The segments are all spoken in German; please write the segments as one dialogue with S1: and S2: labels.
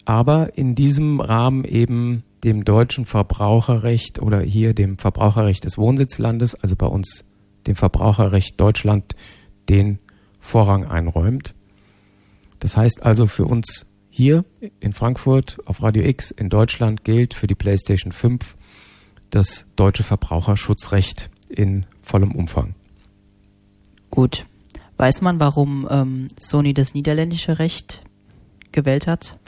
S1: aber in diesem Rahmen eben dem deutschen Verbraucherrecht oder hier dem Verbraucherrecht des Wohnsitzlandes, also bei uns dem Verbraucherrecht Deutschland, den Vorrang einräumt. Das heißt also für uns hier in Frankfurt auf Radio X in Deutschland gilt für die PlayStation 5 das deutsche Verbraucherschutzrecht in vollem Umfang.
S2: Gut. Weiß man, warum Sony das niederländische Recht gewählt hat?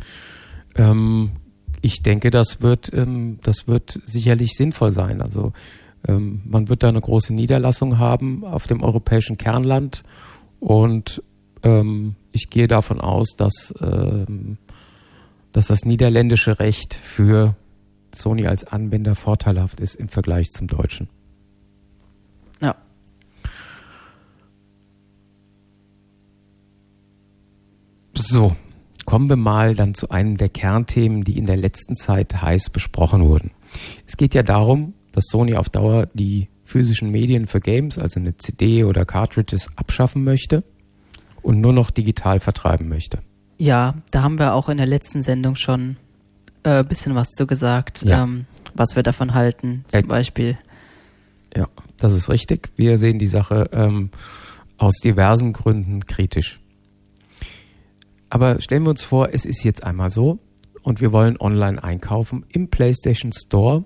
S1: Ich denke, das wird sicherlich sinnvoll sein. Also man wird da eine große Niederlassung haben auf dem europäischen Kernland und ich gehe davon aus, dass das niederländische Recht für Sony als Anwender vorteilhaft ist im Vergleich zum deutschen.
S2: Ja.
S1: So, kommen wir mal dann zu einem der Kernthemen, die in der letzten Zeit heiß besprochen wurden. Es geht ja darum, dass Sony auf Dauer die physischen Medien für Games, also eine CD oder Cartridges, abschaffen möchte und nur noch digital vertreiben möchte.
S2: Ja, da haben wir auch in der letzten Sendung schon ein bisschen was zu gesagt,
S1: ja.
S2: Was wir davon halten, zum Beispiel.
S1: Ja, das ist richtig. Wir sehen die Sache aus diversen Gründen kritisch. Aber stellen wir uns vor, es ist jetzt einmal so und wir wollen online einkaufen im PlayStation Store,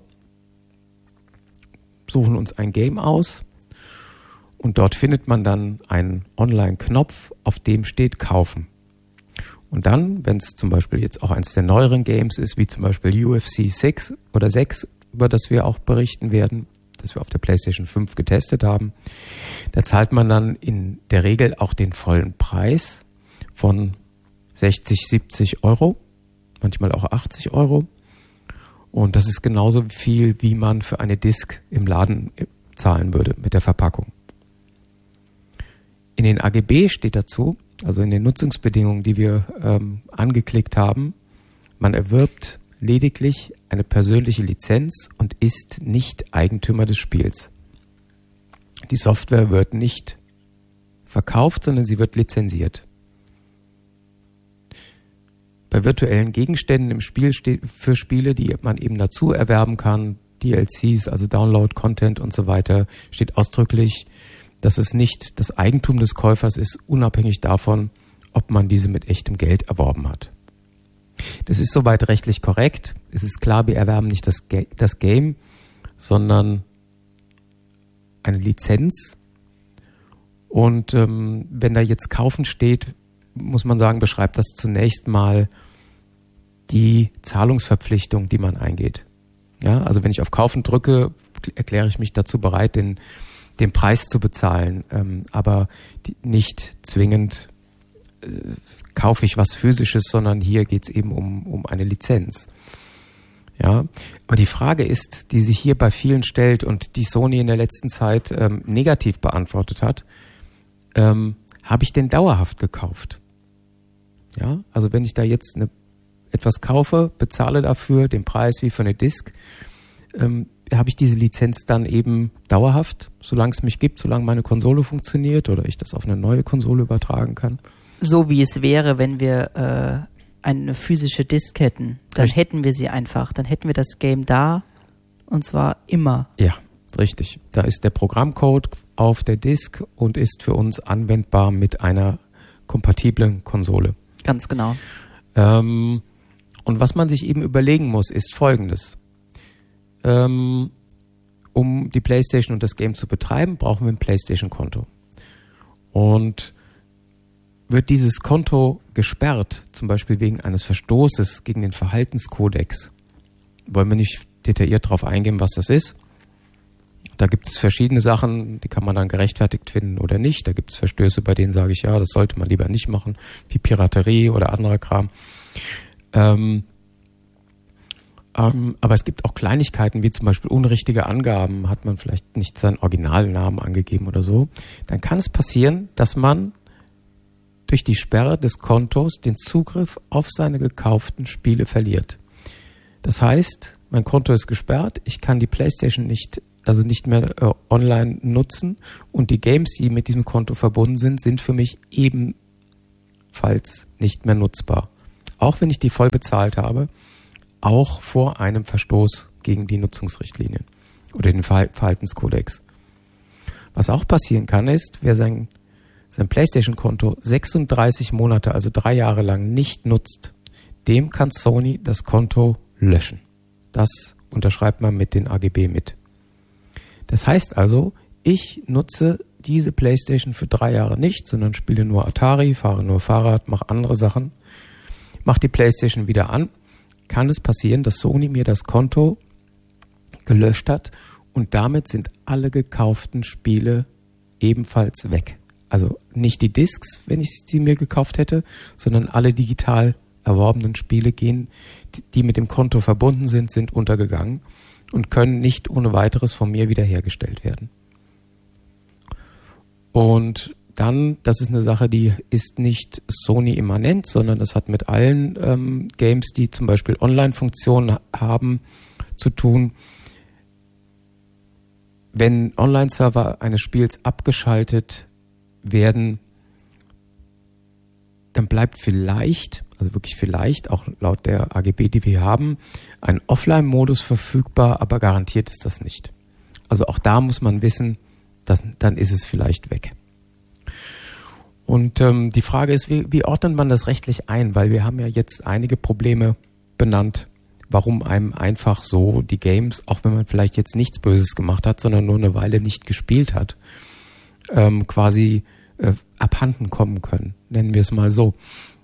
S1: suchen uns ein Game aus und dort findet man dann einen Online-Knopf, auf dem steht Kaufen. Und dann, wenn es zum Beispiel jetzt auch eines der neueren Games ist, wie zum Beispiel UFC 6 oder 6, über das wir auch berichten werden, das wir auf der PlayStation 5 getestet haben, da zahlt man dann in der Regel auch den vollen Preis von 60, 70 Euro, manchmal auch 80 Euro. Und das ist genauso viel, wie man für eine Disc im Laden zahlen würde mit der Verpackung. In den AGB steht dazu, also in den Nutzungsbedingungen, die wir angeklickt haben, man erwirbt lediglich eine persönliche Lizenz und ist nicht Eigentümer des Spiels. Die Software wird nicht verkauft, sondern sie wird lizenziert. Bei virtuellen Gegenständen im Spiel für Spiele, die man eben dazu erwerben kann, DLCs, also Download-Content und so weiter, steht ausdrücklich, dass es nicht das Eigentum des Käufers ist, unabhängig davon, ob man diese mit echtem Geld erworben hat. Das ist soweit rechtlich korrekt. Es ist klar, wir erwerben nicht das Game, sondern eine Lizenz. Und wenn da jetzt Kaufen steht, muss man sagen, beschreibt das zunächst mal die Zahlungsverpflichtung, die man eingeht. Ja, also wenn ich auf Kaufen drücke, erkläre ich mich dazu bereit, den Preis zu bezahlen, aber nicht zwingend kaufe ich was Physisches, sondern hier geht es eben um eine Lizenz. Ja, aber die Frage ist, die sich hier bei vielen stellt und die Sony in der letzten Zeit negativ beantwortet hat, habe ich denn dauerhaft gekauft? Ja, also wenn ich da jetzt etwas kaufe, bezahle dafür den Preis wie für eine Disc, habe ich diese Lizenz dann eben dauerhaft, solange es mich gibt, solange meine Konsole funktioniert oder ich das auf eine neue Konsole übertragen kann.
S2: So wie es wäre, wenn wir eine physische Disc hätten, dann hätten wir sie einfach, dann hätten wir das Game da und zwar immer.
S1: Ja, richtig. Da ist der Programmcode auf der Disc und ist für uns anwendbar mit einer kompatiblen Konsole.
S2: Ganz genau.
S1: Und was man sich eben überlegen muss, ist Folgendes. Um die PlayStation und das Game zu betreiben, brauchen wir ein PlayStation-Konto. Und wird dieses Konto gesperrt, zum Beispiel wegen eines Verstoßes gegen den Verhaltenskodex, wollen wir nicht detailliert darauf eingehen, was das ist. Da gibt es verschiedene Sachen, die kann man dann gerechtfertigt finden oder nicht. Da gibt es Verstöße, bei denen sage ich, ja, das sollte man lieber nicht machen, wie Piraterie oder anderer Kram. Aber es gibt auch Kleinigkeiten, wie zum Beispiel unrichtige Angaben, hat man vielleicht nicht seinen Originalnamen angegeben oder so. Dann kann es passieren, dass man durch die Sperre des Kontos den Zugriff auf seine gekauften Spiele verliert. Das heißt, mein Konto ist gesperrt, ich kann die PlayStation nicht mehr online nutzen und die Games, die mit diesem Konto verbunden sind, sind für mich ebenfalls nicht mehr nutzbar. auch wenn ich die voll bezahlt habe, auch vor einem Verstoß gegen die Nutzungsrichtlinien oder den Verhaltenskodex. Was auch passieren kann, ist, wer sein PlayStation-Konto 36 Monate, also 3 Jahre lang nicht nutzt, dem kann Sony das Konto löschen. Das unterschreibt man mit den AGB mit. Das heißt also, ich nutze diese PlayStation für 3 Jahre nicht, sondern spiele nur Atari, fahre nur Fahrrad, mache andere Sachen, mache die PlayStation wieder an, kann es passieren, dass Sony mir das Konto gelöscht hat und damit sind alle gekauften Spiele ebenfalls weg. Also nicht die Discs, wenn ich sie mir gekauft hätte, sondern alle digital erworbenen Spiele die mit dem Konto verbunden sind untergegangen und können nicht ohne weiteres von mir wiederhergestellt werden. Und dann, das ist eine Sache, die ist nicht Sony immanent, sondern das hat mit allen Games, die zum Beispiel Online-Funktionen haben, zu tun. Wenn Online-Server eines Spiels abgeschaltet werden, dann bleibt vielleicht, also wirklich vielleicht, auch laut der AGB, die wir haben, ein Offline-Modus verfügbar, aber garantiert ist das nicht. Also auch da muss man wissen, dann ist es vielleicht weg. Und die Frage ist, wie ordnet man das rechtlich ein? Weil wir haben ja jetzt einige Probleme benannt, warum einem einfach so die Games, auch wenn man vielleicht jetzt nichts Böses gemacht hat, sondern nur eine Weile nicht gespielt hat, quasi abhanden kommen können, nennen wir es mal so.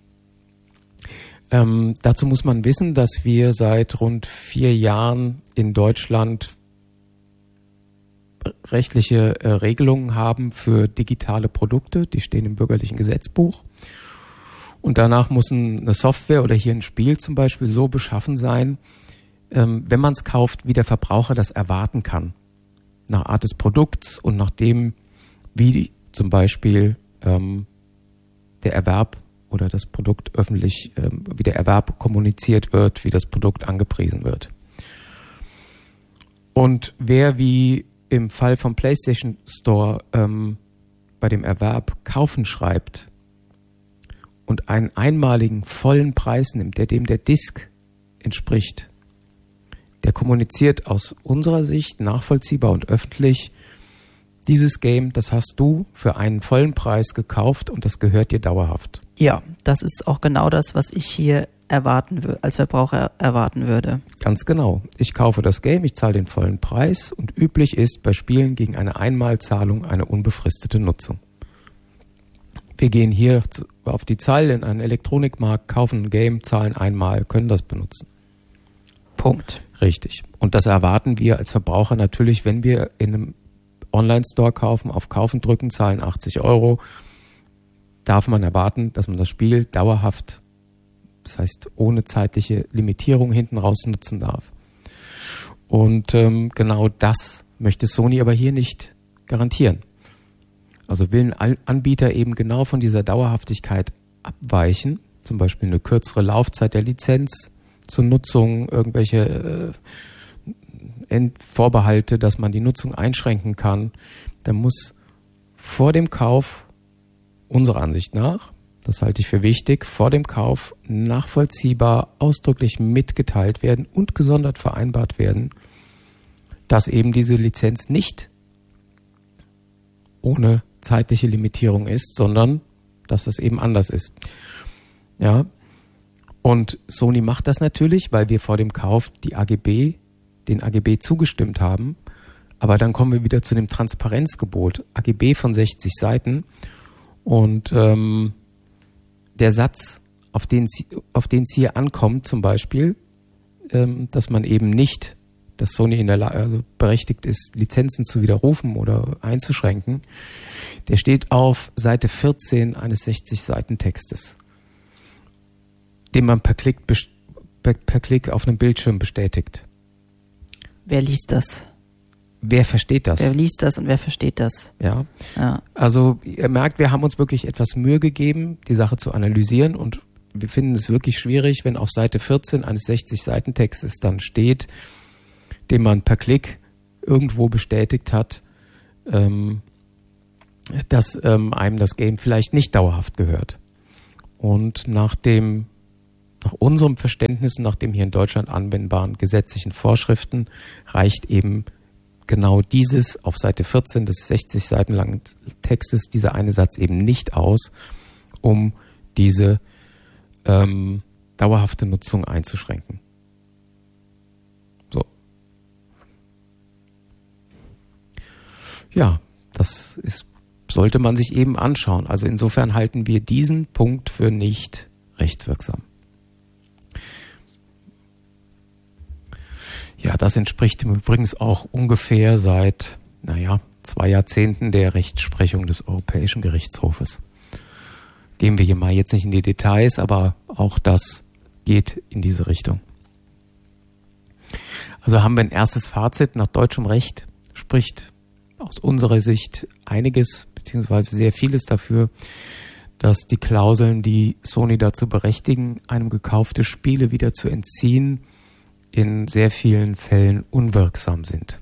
S1: Dazu muss man wissen, dass wir seit rund 4 Jahren in Deutschland rechtliche Regelungen haben für digitale Produkte, die stehen im bürgerlichen Gesetzbuch. Und danach muss eine Software oder hier ein Spiel zum Beispiel so beschaffen sein, wenn man es kauft, wie der Verbraucher das erwarten kann. Nach Art des Produkts und nach dem, wie zum Beispiel der Erwerb oder das Produkt öffentlich, wie der Erwerb kommuniziert wird, wie das Produkt angepriesen wird. Und wer wie im Fall vom PlayStation Store bei dem Erwerb kaufen schreibt und einen einmaligen vollen Preis nimmt, der dem der Disk entspricht, der kommuniziert aus unserer Sicht nachvollziehbar und öffentlich: Dieses Game, das hast du für einen vollen Preis gekauft und das gehört dir dauerhaft.
S2: Ja, das ist auch genau das, was ich hier als Verbraucher erwarten würde.
S1: Ganz genau. Ich kaufe das Game, ich zahle den vollen Preis und üblich ist bei Spielen gegen eine Einmalzahlung eine unbefristete Nutzung. Wir gehen hier auf die Zeile in einen Elektronikmarkt, kaufen ein Game, zahlen einmal, können das benutzen.
S2: Punkt.
S1: Richtig. Und das erwarten wir als Verbraucher natürlich, wenn wir in einem Online-Store kaufen, auf Kaufen drücken, zahlen 80 €, darf man erwarten, dass man das Spiel dauerhaft, das heißt ohne zeitliche Limitierung hinten raus nutzen darf. Und genau das möchte Sony aber hier nicht garantieren. Also will ein Anbieter eben genau von dieser Dauerhaftigkeit abweichen, zum Beispiel eine kürzere Laufzeit der Lizenz zur Nutzung, irgendwelche Vorbehalte, dass man die Nutzung einschränken kann, dann muss vor dem Kauf, unserer Ansicht nach, das halte ich für wichtig, vor dem Kauf nachvollziehbar ausdrücklich mitgeteilt werden und gesondert vereinbart werden, dass eben diese Lizenz nicht ohne zeitliche Limitierung ist, sondern dass es eben anders ist. Ja. Und Sony macht das natürlich, weil wir vor dem Kauf den AGB zugestimmt haben. Aber dann kommen wir wieder zu dem Transparenzgebot. AGB von 60 Seiten. Und der Satz, auf den es hier ankommt, zum Beispiel, dass man eben nicht, dass Sony in der Lage, berechtigt ist, Lizenzen zu widerrufen oder einzuschränken, der steht auf Seite 14 eines 60 Seiten Textes, den man per Klick auf einem Bildschirm bestätigt.
S2: Wer liest das?
S1: Wer versteht das?
S2: Wer liest das und wer versteht das?
S1: Ja. Also ihr merkt, wir haben uns wirklich etwas Mühe gegeben, die Sache zu analysieren, und wir finden es wirklich schwierig, wenn auf Seite 14 eines 60 Seiten Textes dann steht, den man per Klick irgendwo bestätigt hat, dass einem das Game vielleicht nicht dauerhaft gehört. Und nach dem nach unserem Verständnis und nach dem hier in Deutschland anwendbaren gesetzlichen Vorschriften reicht eben genau dieses auf Seite 14 des 60 Seiten langen Textes, dieser eine Satz eben nicht aus, um diese dauerhafte Nutzung einzuschränken. So. Ja, sollte man sich eben anschauen. Also insofern halten wir diesen Punkt für nicht rechtswirksam. Ja, das entspricht übrigens auch ungefähr seit, 2 Jahrzehnten der Rechtsprechung des Europäischen Gerichtshofes. Gehen wir hier mal jetzt nicht in die Details, aber auch das geht in diese Richtung. Also haben wir ein erstes Fazit. Nach deutschem Recht spricht aus unserer Sicht einiges, beziehungsweise sehr vieles dafür, dass die Klauseln, die Sony dazu berechtigen, einem gekaufte Spiele wieder zu entziehen, in sehr vielen Fällen unwirksam sind.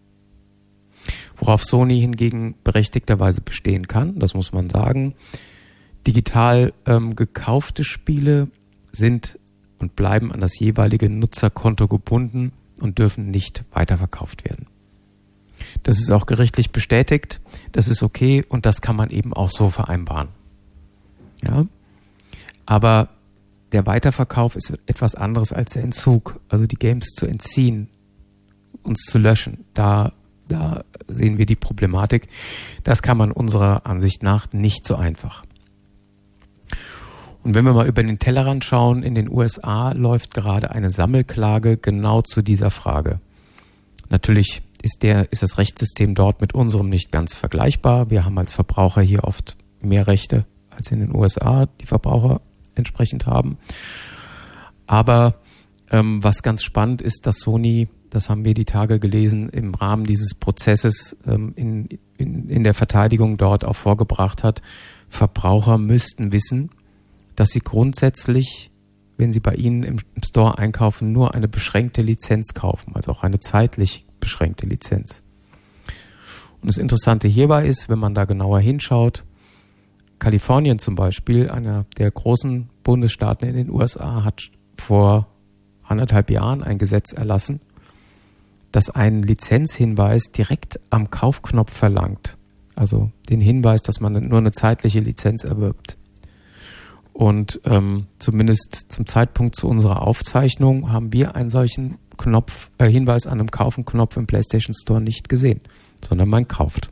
S1: Worauf Sony hingegen berechtigterweise bestehen kann, das muss man sagen, digital gekaufte Spiele sind und bleiben an das jeweilige Nutzerkonto gebunden und dürfen nicht weiterverkauft werden. Das ist auch gerichtlich bestätigt, das ist okay und das kann man eben auch so vereinbaren. Ja? Aber der Weiterverkauf ist etwas anderes als der Entzug, also die Games zu entziehen, uns zu löschen. Da sehen wir die Problematik. Das kann man unserer Ansicht nach nicht so einfach. Und wenn wir mal über den Tellerrand schauen, in den USA läuft gerade eine Sammelklage genau zu dieser Frage. Natürlich ist das Rechtssystem dort mit unserem nicht ganz vergleichbar. Wir haben als Verbraucher hier oft mehr Rechte als in den USA, die Verbraucher entsprechend haben. Aber was ganz spannend ist, dass Sony, das haben wir die Tage gelesen, im Rahmen dieses Prozesses in der Verteidigung dort auch vorgebracht hat, Verbraucher müssten wissen, dass sie grundsätzlich, wenn sie bei ihnen im Store einkaufen, nur eine beschränkte Lizenz kaufen, also auch eine zeitlich beschränkte Lizenz. Und das Interessante hierbei ist, wenn man da genauer hinschaut, Kalifornien zum Beispiel, einer der großen Bundesstaaten in den USA, hat vor 1,5 Jahren ein Gesetz erlassen, das einen Lizenzhinweis direkt am Kaufknopf verlangt. Also den Hinweis, dass man nur eine zeitliche Lizenz erwirbt. Und zumindest zum Zeitpunkt zu unserer Aufzeichnung haben wir einen solchen Hinweis an einem Kaufen-Knopf im PlayStation Store nicht gesehen, sondern man kauft.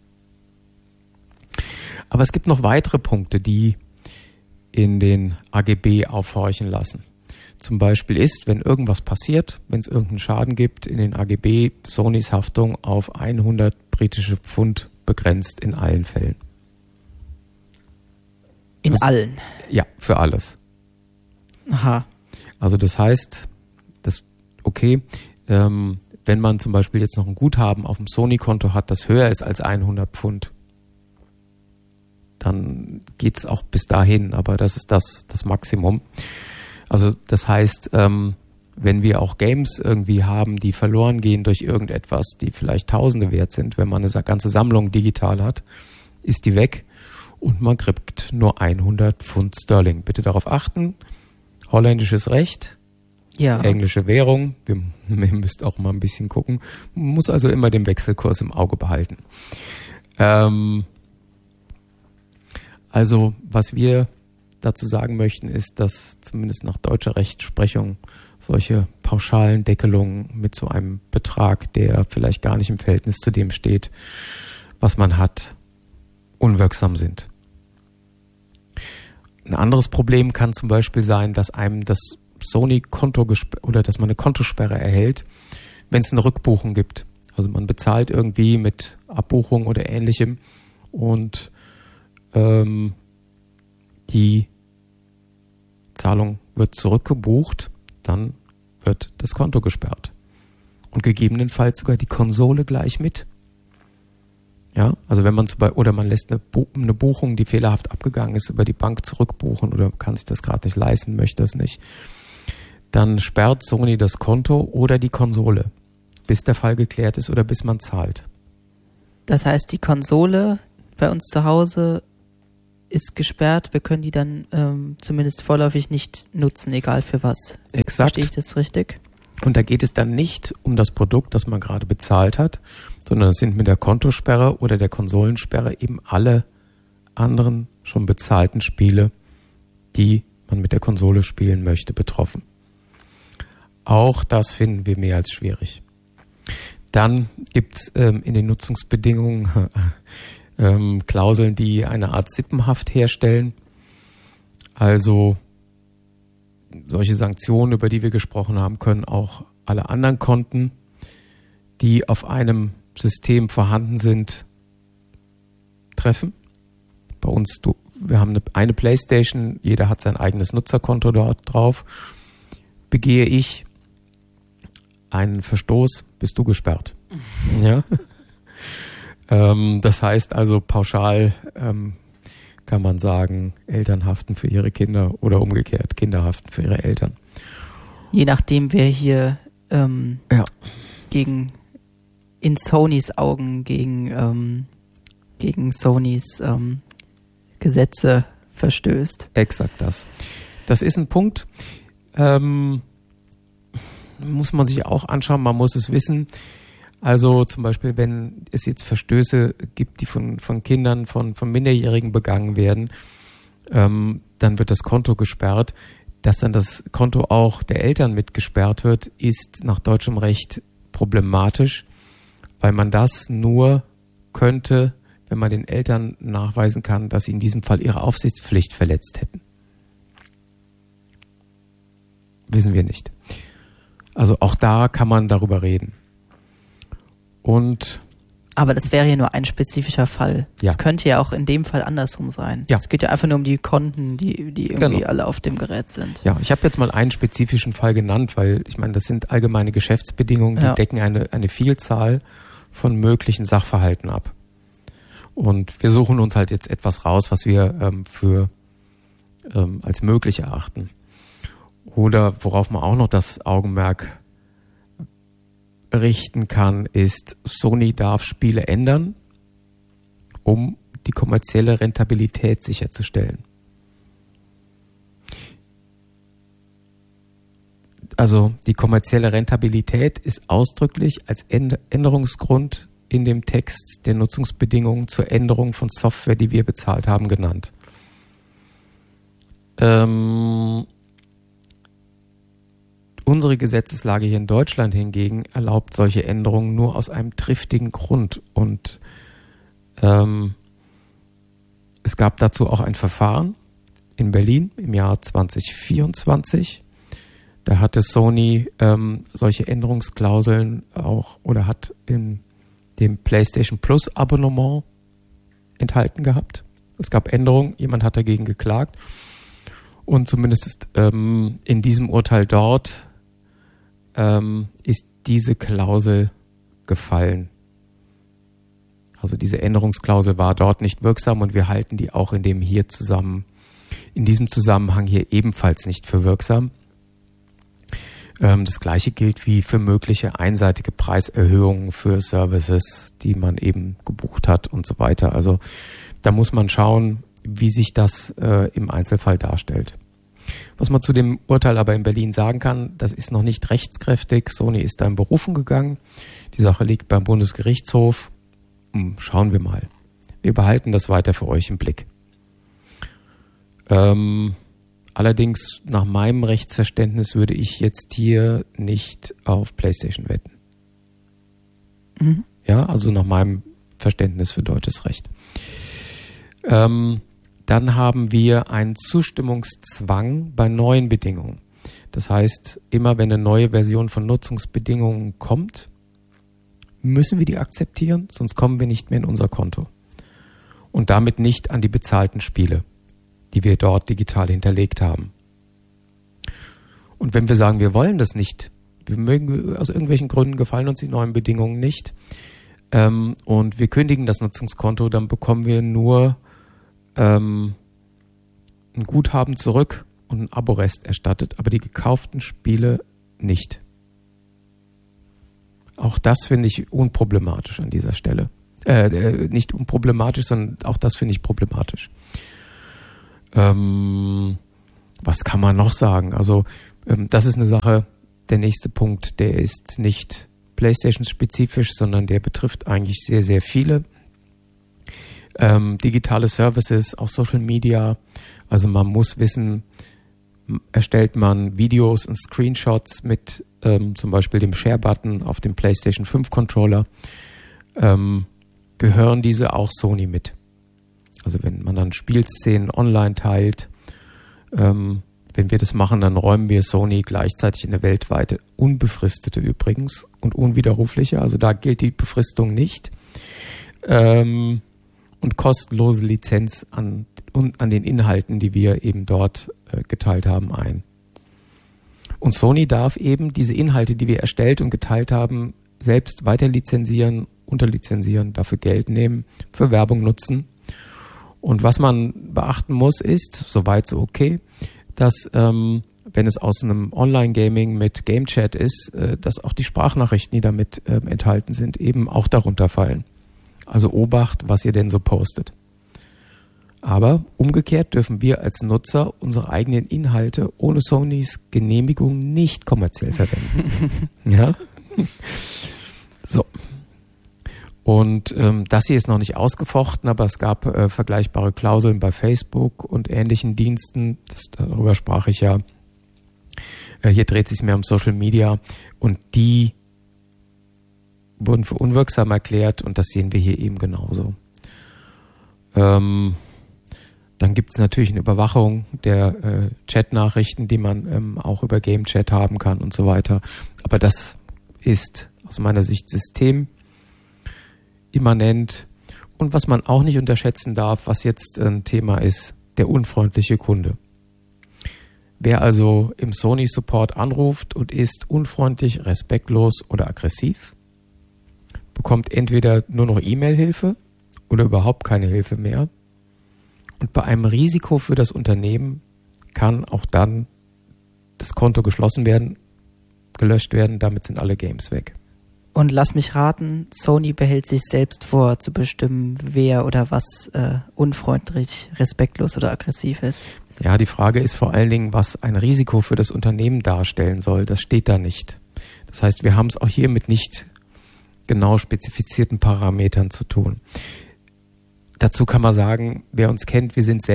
S1: Aber es gibt noch weitere Punkte, die in den AGB aufhorchen lassen. Zum Beispiel ist, wenn irgendwas passiert, wenn es irgendeinen Schaden gibt, in den AGB Sonys Haftung auf 100 britische Pfund begrenzt in allen Fällen.
S2: In allen?
S1: Ja, für alles.
S2: Aha.
S1: Also das heißt, wenn man zum Beispiel jetzt noch ein Guthaben auf dem Sony-Konto hat, das höher ist als 100 Pfund, dann geht's auch bis dahin, aber das ist das Maximum. Also das heißt, wenn wir auch Games irgendwie haben, die verloren gehen durch irgendetwas, die vielleicht Tausende wert sind, wenn man eine ganze Sammlung digital hat, ist die weg und man kriegt nur 100 Pfund Sterling. Bitte darauf achten, holländisches Recht, ja. Englische Währung, ihr müsst auch mal ein bisschen gucken, man muss also immer den Wechselkurs im Auge behalten. Also was wir dazu sagen möchten, ist, dass zumindest nach deutscher Rechtsprechung solche pauschalen Deckelungen mit so einem Betrag, der vielleicht gar nicht im Verhältnis zu dem steht, was man hat, unwirksam sind. Ein anderes Problem kann zum Beispiel sein, dass einem das Sony-Konto oder dass man eine Kontosperre erhält, wenn es eine Rückbuchung gibt. Also man bezahlt irgendwie mit Abbuchung oder Ähnlichem und die Zahlung wird zurückgebucht, dann wird das Konto gesperrt. Und gegebenenfalls sogar die Konsole gleich mit. Ja, also wenn man man lässt eine Buchung, die fehlerhaft abgegangen ist, über die Bank zurückbuchen oder kann sich das gerade nicht leisten, möchte es nicht, dann sperrt Sony das Konto oder die Konsole, bis der Fall geklärt ist oder bis man zahlt.
S2: Das heißt, die Konsole bei uns zu Hause ist gesperrt, wir können die dann zumindest vorläufig nicht nutzen, egal für was.
S1: Exakt.
S2: Verstehe ich das richtig?
S1: Und da geht es dann nicht um das Produkt, das man gerade bezahlt hat, sondern es sind mit der Kontosperre oder der Konsolensperre eben alle anderen schon bezahlten Spiele, die man mit der Konsole spielen möchte, betroffen. Auch das finden wir mehr als schwierig. Dann gibt es in den Nutzungsbedingungen Klauseln, die eine Art Sippenhaft herstellen. Also solche Sanktionen, über die wir gesprochen haben, können auch alle anderen Konten, die auf einem System vorhanden sind, treffen. Bei uns, wir haben eine PlayStation, jeder hat sein eigenes Nutzerkonto dort drauf. Begehe ich einen Verstoß, bist du gesperrt. Ja. Das heißt also pauschal kann man sagen, Eltern haften für ihre Kinder oder umgekehrt, Kinder haften für ihre Eltern.
S2: Je nachdem, wer hier in Sonys Augen gegen Sonys Gesetze verstößt.
S1: Exakt das. Das ist ein Punkt, muss man sich auch anschauen, man muss es wissen. Also zum Beispiel, wenn es jetzt Verstöße gibt, die von Kindern, von Minderjährigen begangen werden, dann wird das Konto gesperrt. Dass dann das Konto auch der Eltern mit gesperrt wird, ist nach deutschem Recht problematisch, weil man das nur könnte, wenn man den Eltern nachweisen kann, dass sie in diesem Fall ihre Aufsichtspflicht verletzt hätten. Wissen wir nicht. Also auch da kann man darüber reden.
S2: Aber das wäre ja nur ein spezifischer Fall.
S1: Ja.
S2: Das könnte ja auch in dem Fall andersrum sein.
S1: Ja.
S2: Es geht ja einfach nur um die Konten, die irgendwie alle auf dem Gerät sind.
S1: Ja, ich habe jetzt mal einen spezifischen Fall genannt, weil ich meine, das sind allgemeine Geschäftsbedingungen, die decken eine Vielzahl von möglichen Sachverhalten ab. Und wir suchen uns halt jetzt etwas raus, was wir als möglich erachten. Oder worauf man auch noch das Augenmerk richten kann, ist, Sony darf Spiele ändern, um die kommerzielle Rentabilität sicherzustellen. Also die kommerzielle Rentabilität ist ausdrücklich als Änderungsgrund in dem Text der Nutzungsbedingungen zur Änderung von Software, die wir bezahlt haben, genannt. Unsere Gesetzeslage hier in Deutschland hingegen erlaubt solche Änderungen nur aus einem triftigen Grund. Und es gab dazu auch ein Verfahren in Berlin im Jahr 2024. Da hatte Sony solche Änderungsklauseln auch oder hat in dem PlayStation Plus Abonnement enthalten gehabt. Es gab Änderungen, jemand hat dagegen geklagt. Und zumindest in diesem Urteil dort ist diese Klausel gefallen. Also diese Änderungsklausel war dort nicht wirksam und wir halten die auch in diesem Zusammenhang hier ebenfalls nicht für wirksam. Das Gleiche gilt wie für mögliche einseitige Preiserhöhungen für Services, die man eben gebucht hat und so weiter. Also da muss man schauen, wie sich das im Einzelfall darstellt. Was man zu dem Urteil aber in Berlin sagen kann, das ist noch nicht rechtskräftig. Sony ist da in Berufung gegangen. Die Sache liegt beim Bundesgerichtshof. Schauen wir mal. Wir behalten das weiter für euch im Blick. Allerdings nach meinem Rechtsverständnis würde ich jetzt hier nicht auf PlayStation wetten. Mhm. Ja, also nach meinem Verständnis für deutsches Recht. Dann haben wir einen Zustimmungszwang bei neuen Bedingungen. Das heißt, immer wenn eine neue Version von Nutzungsbedingungen kommt, müssen wir die akzeptieren, sonst kommen wir nicht mehr in unser Konto. Und damit nicht an die bezahlten Spiele, die wir dort digital hinterlegt haben. Und wenn wir sagen, wir wollen das nicht, wir mögen, aus irgendwelchen Gründen gefallen uns die neuen Bedingungen nicht, und wir kündigen das Nutzungskonto, dann bekommen wir nur ein Guthaben zurück und ein Aborest erstattet, aber die gekauften Spiele nicht. Auch das finde ich unproblematisch an dieser Stelle. Nicht unproblematisch, sondern auch das finde ich problematisch. Was kann man noch sagen? Also das ist eine Sache, der nächste Punkt, der ist nicht PlayStation-spezifisch, sondern der betrifft eigentlich sehr, sehr viele. Digitale Services, auch Social Media. Also man muss wissen, erstellt man Videos und Screenshots mit zum Beispiel dem Share-Button auf dem PlayStation 5 Controller, gehören diese auch Sony mit. Also wenn man dann Spielszenen online teilt, wenn wir das machen, dann räumen wir Sony gleichzeitig eine weltweite, unbefristete übrigens und unwiderrufliche, also da gilt die Befristung nicht, und kostenlose Lizenz an den Inhalten, die wir eben dort geteilt haben, ein. Und Sony darf eben diese Inhalte, die wir erstellt und geteilt haben, selbst weiter lizenzieren, unterlizenzieren, dafür Geld nehmen, für Werbung nutzen. Und was man beachten muss, ist, soweit so okay, dass wenn es aus einem Online-Gaming mit Game-Chat ist, dass auch die Sprachnachrichten, die damit enthalten sind, eben auch darunter fallen. Also Obacht, was ihr denn so postet. Aber umgekehrt dürfen wir als Nutzer unsere eigenen Inhalte ohne Sonys Genehmigung nicht kommerziell verwenden. Ja? So. Und das hier ist noch nicht ausgefochten, aber es gab vergleichbare Klauseln bei Facebook und ähnlichen Diensten. Darüber sprach ich ja. Hier dreht es sich mehr um Social Media und die wurden für unwirksam erklärt und das sehen wir hier eben genauso. Dann gibt es natürlich eine Überwachung der Chat-Nachrichten, die man auch über Game Chat haben kann und so weiter. Aber das ist aus meiner Sicht systemimmanent. Und was man auch nicht unterschätzen darf, was jetzt ein Thema ist, der unfreundliche Kunde. Wer also im Sony-Support anruft und ist unfreundlich, respektlos oder aggressiv, bekommt entweder nur noch E-Mail-Hilfe oder überhaupt keine Hilfe mehr. Und bei einem Risiko für das Unternehmen kann auch dann das Konto geschlossen werden, gelöscht werden, damit sind alle Games weg.
S2: Und lass mich raten, Sony behält sich selbst vor, zu bestimmen, wer oder was unfreundlich, respektlos oder aggressiv ist.
S1: Ja, die Frage ist vor allen Dingen, was ein Risiko für das Unternehmen darstellen soll. Das steht da nicht. Das heißt, wir haben es auch hier mit nicht genau spezifizierten Parametern zu tun. Dazu kann man sagen, wer uns kennt, wir sind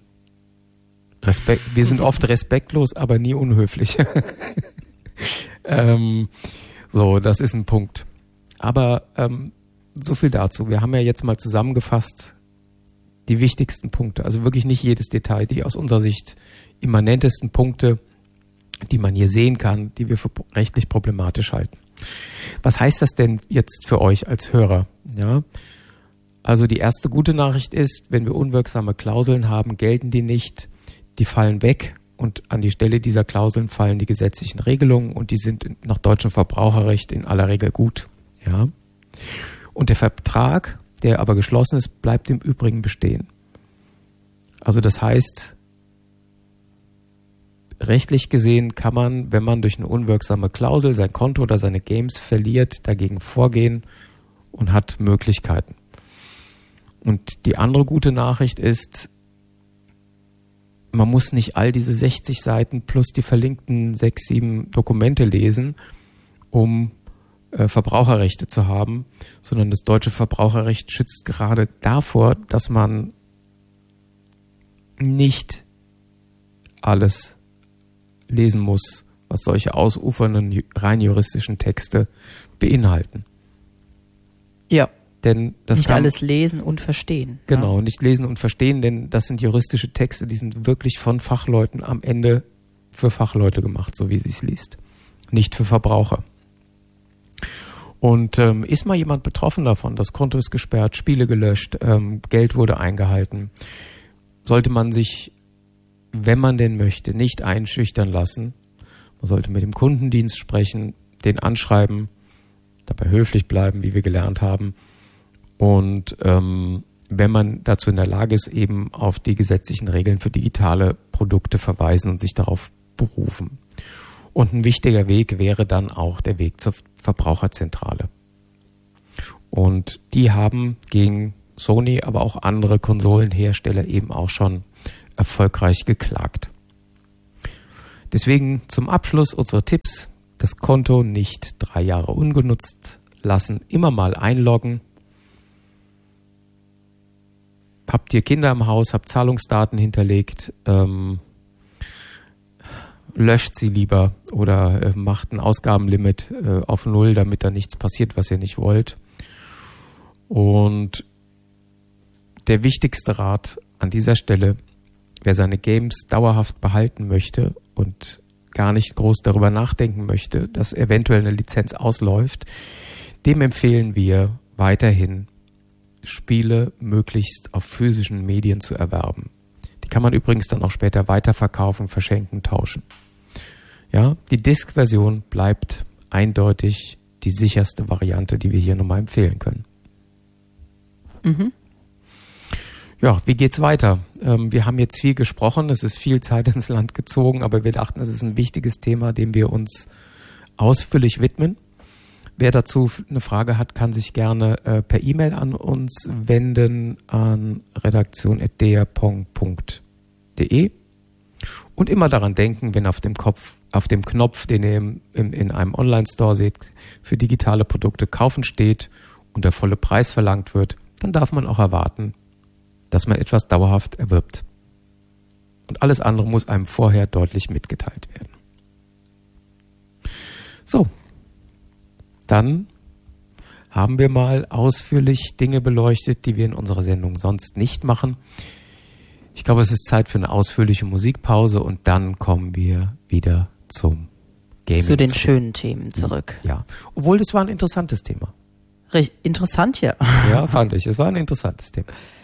S1: oft respektlos, aber nie unhöflich. So, das ist ein Punkt. Aber so viel dazu. Wir haben ja jetzt mal zusammengefasst die wichtigsten Punkte. Also wirklich nicht jedes Detail, die aus unserer Sicht immanentesten Punkte, die man hier sehen kann, die wir für rechtlich problematisch halten. Was heißt das denn jetzt für euch als Hörer? Ja, also die erste gute Nachricht ist, wenn wir unwirksame Klauseln haben, gelten die nicht, die fallen weg und an die Stelle dieser Klauseln fallen die gesetzlichen Regelungen und die sind nach deutschem Verbraucherrecht in aller Regel gut. Ja, und der Vertrag, der aber geschlossen ist, bleibt im Übrigen bestehen. Also das heißt, rechtlich gesehen kann man, wenn man durch eine unwirksame Klausel sein Konto oder seine Games verliert, dagegen vorgehen und hat Möglichkeiten. Und die andere gute Nachricht ist, man muss nicht all diese 60 Seiten plus die verlinkten 6, 7 Dokumente lesen, um Verbraucherrechte zu haben, sondern das deutsche Verbraucherrecht schützt gerade davor, dass man nicht alles lesen muss, was solche ausufernden, rein juristischen Texte beinhalten.
S2: Ja.
S1: Denn das
S2: nicht alles lesen und verstehen.
S1: Genau,
S2: ja.
S1: Nicht lesen und verstehen, denn das sind juristische Texte, die sind wirklich von Fachleuten am Ende für Fachleute gemacht, so wie sie es liest. Nicht für Verbraucher. Und ist mal jemand betroffen davon, das Konto ist gesperrt, Spiele gelöscht, Geld wurde eingehalten, sollte man sich, wenn man denn möchte, nicht einschüchtern lassen. Man sollte mit dem Kundendienst sprechen, den anschreiben, dabei höflich bleiben, wie wir gelernt haben. Und wenn man dazu in der Lage ist, eben auf die gesetzlichen Regeln für digitale Produkte verweisen und sich darauf berufen. Und ein wichtiger Weg wäre dann auch der Weg zur Verbraucherzentrale. Und die haben gegen Sony, aber auch andere Konsolenhersteller eben auch schon erfolgreich geklagt. Deswegen zum Abschluss unsere Tipps. Das Konto nicht 3 Jahre ungenutzt lassen, immer mal einloggen. Habt ihr Kinder im Haus, habt Zahlungsdaten hinterlegt, löscht sie lieber oder macht ein Ausgabenlimit auf 0, damit da nichts passiert, was ihr nicht wollt. Und der wichtigste Rat an dieser Stelle: Wer seine Games dauerhaft behalten möchte und gar nicht groß darüber nachdenken möchte, dass eventuell eine Lizenz ausläuft, dem empfehlen wir weiterhin, Spiele möglichst auf physischen Medien zu erwerben. Die kann man übrigens dann auch später weiterverkaufen, verschenken, tauschen. Ja, die Disk-Version bleibt eindeutig die sicherste Variante, die wir hier nochmal empfehlen können.
S2: Mhm.
S1: Ja, wie geht's weiter? Wir haben jetzt viel gesprochen, es ist viel Zeit ins Land gezogen, aber wir dachten, es ist ein wichtiges Thema, dem wir uns ausführlich widmen. Wer dazu eine Frage hat, kann sich gerne per E-Mail an uns wenden an redaktion@deapong.de und immer daran denken, wenn auf dem Knopf, den ihr in einem Online-Store seht, für digitale Produkte kaufen steht und der volle Preis verlangt wird, dann darf man auch erwarten, dass man etwas dauerhaft erwirbt. Und alles andere muss einem vorher deutlich mitgeteilt werden. So, dann haben wir mal ausführlich Dinge beleuchtet, die wir in unserer Sendung sonst nicht machen. Ich glaube, es ist Zeit für eine ausführliche Musikpause und dann kommen wir wieder zum Gaming.
S2: Zu den schönen Themen zurück.
S1: Ja, obwohl das war ein interessantes Thema.
S2: Interessant, ja.
S1: Ja, fand ich. Es war ein interessantes Thema.